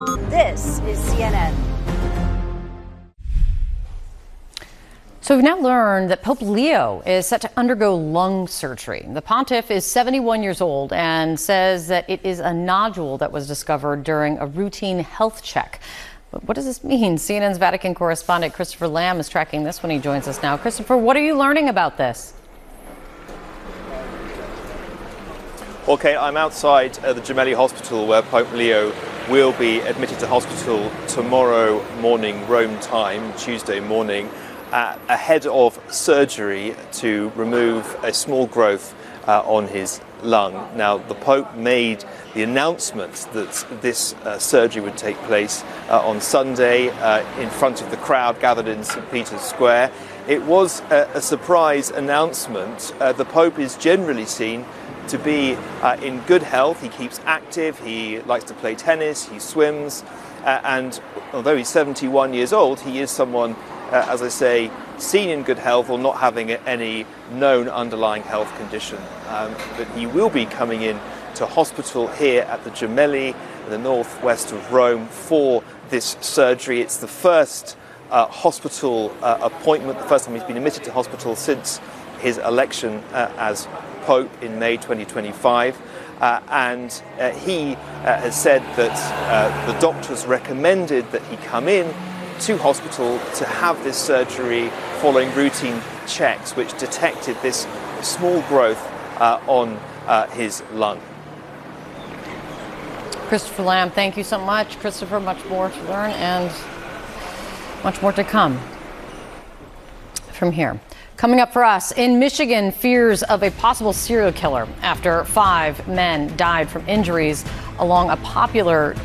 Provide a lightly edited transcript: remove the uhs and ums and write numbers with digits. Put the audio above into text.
This is CNN. So we've now learned that Pope Leo is set to undergo lung surgery. The pontiff is 71 years old and says that it is a nodule that was discovered during a routine health check. But what does this mean? CNN's Vatican correspondent Christopher Lamb is tracking this when he joins us now. Christopher, what are you learning about this? Okay, I'm outside the Gemelli Hospital where Pope Leo will be admitted to hospital tomorrow morning, Rome time, Tuesday morning, ahead of surgery to remove a small growth on his lung. Now, the Pope made the announcement that this surgery would take place on Sunday in front of the crowd gathered in St. Peter's Square. It was a surprise announcement. The Pope is generally seen to be in good health. He keeps active, he likes to play tennis, he swims, and although he's 71 years old, he is someone, as I say, seen in good health or not having any known underlying health condition. But he will be coming in to hospital here at the Gemelli in the northwest of Rome for this surgery. It's the first hospital appointment, the first time he's been admitted to hospital since his election as Pope in May 2025, and he has said that the doctors recommended that he come in to hospital to have this surgery following routine checks which detected this small growth on his lung. Christopher Lamb, thank you so much. Christopher, much more to learn and much more to come from here. Coming up for us, in Michigan, fears of a possible serial killer after 5 men died from injuries along a popular